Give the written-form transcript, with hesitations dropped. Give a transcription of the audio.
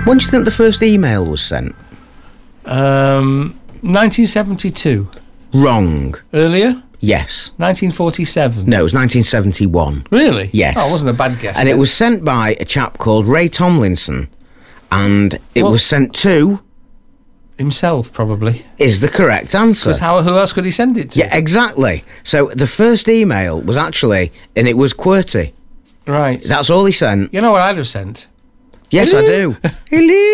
When do you think the first email was sent? 1972. Wrong. Earlier? Yes. 1947. No, it was 1971. Really? Yes. Oh, it wasn't a bad guess. And then. it was sent by a chap called Ray Tomlinson. And it was sent to... himself, probably. Is the correct answer. Because who else could he send it to? Yeah, exactly. So the first email was actually... And it was QWERTY. Right. That's all he sent. You know what I'd have sent? Yes, Hello? I do. Hello.